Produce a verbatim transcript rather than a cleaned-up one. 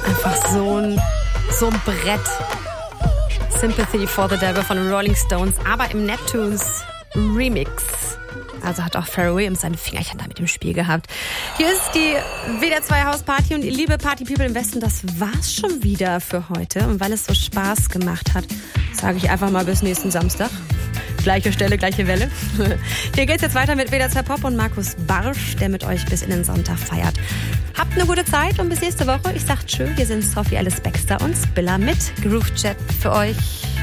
Einfach so ein, so ein Brett. Sympathy for the Devil von den Rolling Stones, aber im Neptunes Remix. Also hat auch Pharrell Williams seine Fingerchen da mit im Spiel gehabt. Hier ist die W D R zwei Hausparty und ihr liebe Party-People im Westen, das war's schon wieder für heute. Und weil es so Spaß gemacht hat, sage ich einfach mal bis nächsten Samstag. Gleiche Stelle, gleiche Welle. Hier geht's jetzt weiter mit W D R zwei Pop und Markus Barsch, der mit euch bis in den Sonntag feiert. Habt eine gute Zeit und bis nächste Woche. Ich sag tschö, hier sind Sophie Alice Baxter und Spiller mit Groove Chat für euch.